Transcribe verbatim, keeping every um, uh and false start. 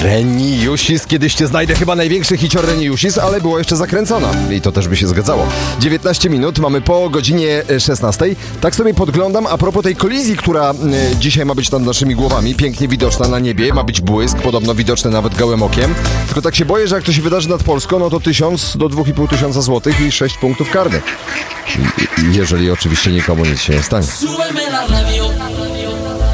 Reniusis, kiedyś cię znajdę, chyba największy hicior Reniusis, ale było jeszcze zakręcona i to też by się zgadzało. dziewiętnaście minut, mamy po godzinie szesnastej. Tak sobie podglądam a propos tej kolizji, która y, dzisiaj ma być nad naszymi głowami, pięknie widoczna na niebie, ma być błysk, podobno widoczny nawet gołym okiem. Tylko tak się boję, że jak to się wydarzy nad Polską, no to tysiąc do dwóch i pół tysiąca złotych i sześć punktów karnych. I, i, jeżeli oczywiście nikomu nic się nie stanie.